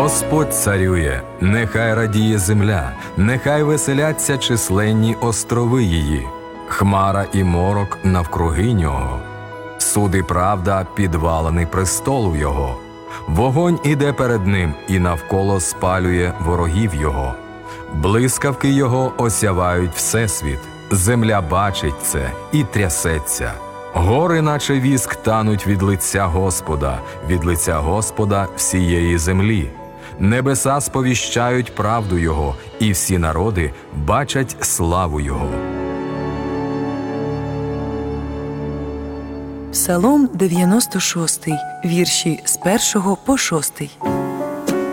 Господь царює, нехай радіє земля, нехай веселяться численні острови її. Хмара і морок навкруги нього, суд і правда підвалений престолу його. Вогонь іде перед ним і навколо спалює ворогів його. Блискавки його осявають всесвіт, земля бачить це і трясеться. Гори, наче віск, тануть від лиця Господа всієї землі. Небеса сповіщають правду Його, і всі народи бачать славу Його. Псалом 96, вірші з 1 по 6.